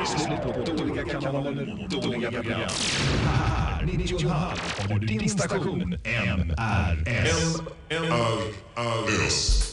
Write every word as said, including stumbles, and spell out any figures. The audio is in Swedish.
slut på dåliga kanaler och dåliga program. Här, nittio och en halv, har du din station M R S. M R S.